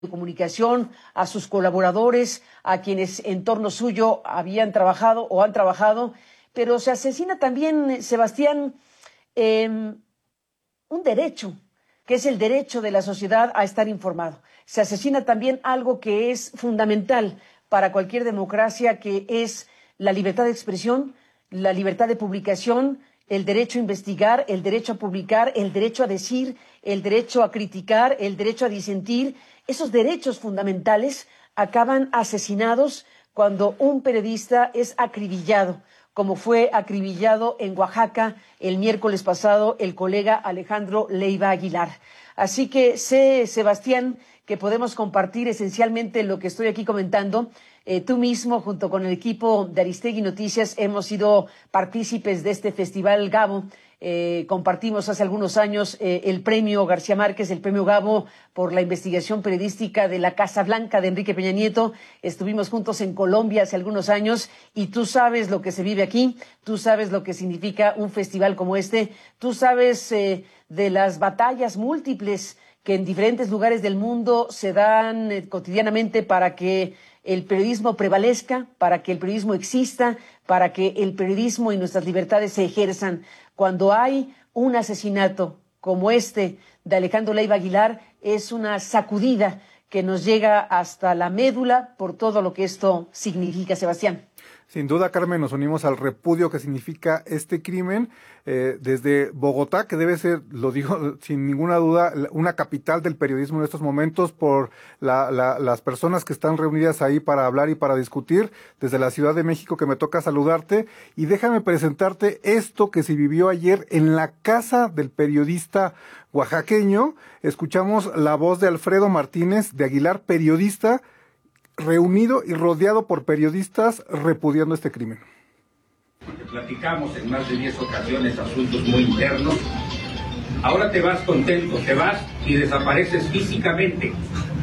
de comunicación, a sus colaboradores, a quienes en torno suyo habían trabajado o han trabajado, pero se asesina también, Sebastián, un derecho, que es el derecho de la sociedad a estar informado. Se asesina también algo que es fundamental para cualquier democracia, que es la libertad de expresión, la libertad de publicación, el derecho a investigar, el derecho a publicar, el derecho a decir, el derecho a criticar, el derecho a disentir. Esos derechos fundamentales acaban asesinados cuando un periodista es acribillado, como fue acribillado en Oaxaca el miércoles pasado el colega Alejandro Leiva Aguilar. Así que sé, Sebastián, que podemos compartir esencialmente lo que estoy aquí comentando. Tú mismo, junto con el equipo de Aristegui Noticias, hemos sido partícipes de este Festival Gabo. Compartimos hace algunos años el premio García Márquez, el premio Gabo por la investigación periodística de la Casa Blanca de Enrique Peña Nieto. Estuvimos juntos en Colombia hace algunos años y tú sabes lo que se vive aquí, tú sabes lo que significa un festival como este, tú sabes de las batallas múltiples que en diferentes lugares del mundo se dan cotidianamente para que el periodismo prevalezca, para que el periodismo exista, para que el periodismo y nuestras libertades se ejerzan. Cuando hay un asesinato como este de Alejandro Leiva Aguilar, es una sacudida que nos llega hasta la médula por todo lo que esto significa, Sebastián. Sin duda, Carmen, nos unimos al repudio que significa este crimen desde Bogotá, que debe ser, lo digo sin ninguna duda, una capital del periodismo en estos momentos por las personas que están reunidas ahí para hablar y para discutir, desde la Ciudad de México, que me toca saludarte, y déjame presentarte esto que se vivió ayer en la casa del periodista oaxaqueño. Escuchamos la voz de Alfredo Martínez de Aguilar, periodista, reunido y rodeado por periodistas repudiando este crimen. Platicamos en más de 10 ocasiones asuntos muy internos. Ahora te vas contento, te vas y desapareces físicamente.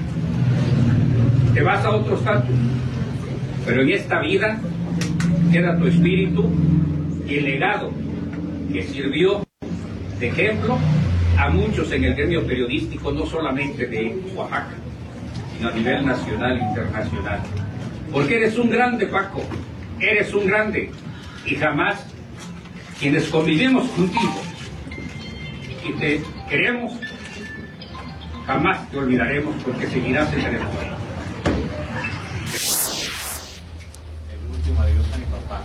Te vas a otro estatus. Pero en esta vida queda tu espíritu y el legado que sirvió de ejemplo a muchos en el gremio periodístico, no solamente de Oaxaca, sino a nivel nacional e internacional. Porque eres un grande, Paco, eres un grande, y jamás quienes convivimos contigo y te queremos, jamás te olvidaremos, porque seguirás en el esfuerzo. El último adiós a mi papá.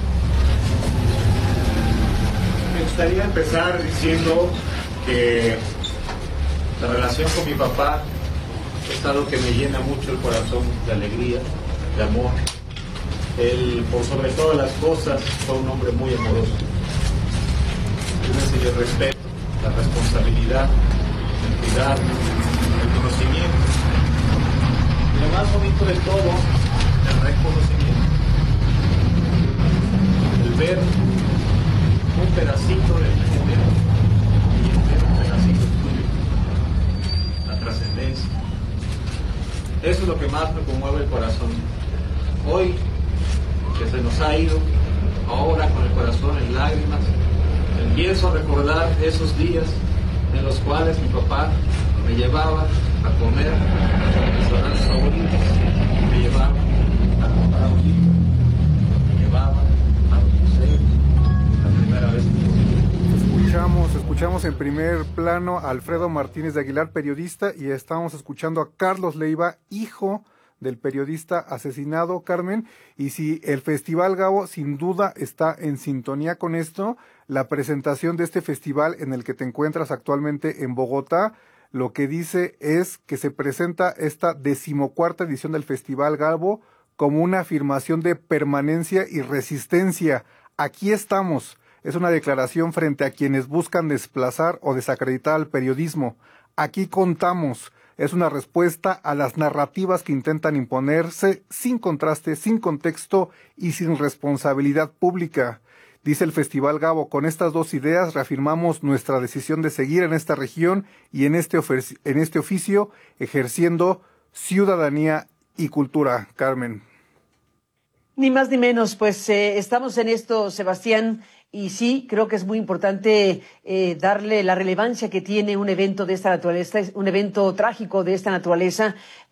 Me gustaría empezar diciendo que la relación con mi papá es algo que me llena mucho el corazón de alegría, de amor. Él, por sobre todas las cosas, fue un hombre muy amoroso. Él me enseñó el respeto, la responsabilidad, el cuidado, el conocimiento. Y lo más bonito de todo, el reconocimiento. El ver un pedacito del género y el ver un pedacito tuyo. La trascendencia. Eso es lo que más me conmueve el corazón. Hoy, que se nos ha ido, ahora con el corazón en lágrimas, empiezo a recordar esos días en los cuales mi papá me llevaba a comer a mis restaurantes favoritos, me llevaba a comprar un libro, me llevaba a los museos, la primera vez que Escuchamos en primer plano a Alfredo Martínez de Aguilar, periodista, y estamos escuchando a Carlos Leiva, hijo del periodista asesinado, Carmen. Y si el Festival Gabo sin duda está en sintonía con esto, la presentación de este festival en el que te encuentras actualmente en Bogotá, lo que dice es que se presenta esta 14ª edición del Festival Gabo como una afirmación de permanencia y resistencia. Aquí estamos. Es una declaración frente a quienes buscan desplazar o desacreditar al periodismo. Aquí contamos. Es una respuesta a las narrativas que intentan imponerse sin contraste, sin contexto y sin responsabilidad pública. Dice el Festival Gabo, con estas dos ideas reafirmamos nuestra decisión de seguir en esta región y en este oficio ejerciendo ciudadanía y cultura. Carmen. Ni más ni menos, pues estamos en esto, Sebastián, Y sí, creo que es muy importante darle la relevancia que tiene un evento de esta naturaleza, un evento trágico de esta naturaleza,